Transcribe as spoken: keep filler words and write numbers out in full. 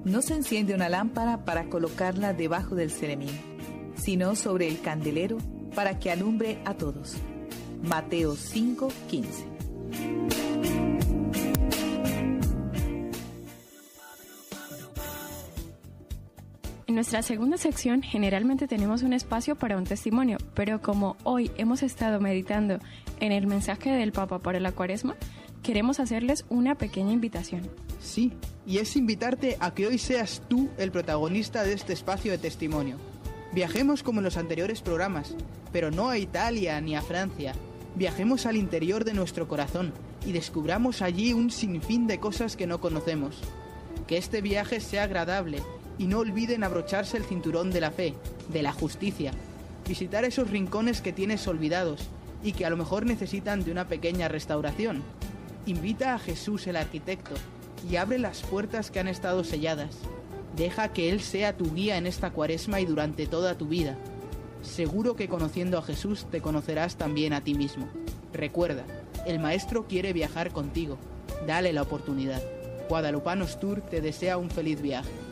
No se enciende una lámpara para colocarla debajo del ceremín, sino sobre el candelero para que alumbre a todos. Mateo cinco, quince. En nuestra segunda sección generalmente tenemos un espacio para un testimonio, pero como hoy hemos estado meditando en el mensaje del Papa para la Cuaresma, queremos hacerles una pequeña invitación. Sí, y es invitarte a que hoy seas tú el protagonista de este espacio de testimonio. Viajemos como en los anteriores programas, pero no a Italia ni a Francia. Viajemos al interior de nuestro corazón y descubramos allí un sinfín de cosas que no conocemos. Que este viaje sea agradable y no olviden abrocharse el cinturón de la fe, de la justicia, visitar esos rincones que tienes olvidados y que a lo mejor necesitan de una pequeña restauración. Invita a Jesús el arquitecto y abre las puertas que han estado selladas. Deja que Él sea tu guía en esta Cuaresma y durante toda tu vida. Seguro que conociendo a Jesús te conocerás también a ti mismo. Recuerda, el Maestro quiere viajar contigo. Dale la oportunidad. Guadalupanos Tour te desea un feliz viaje.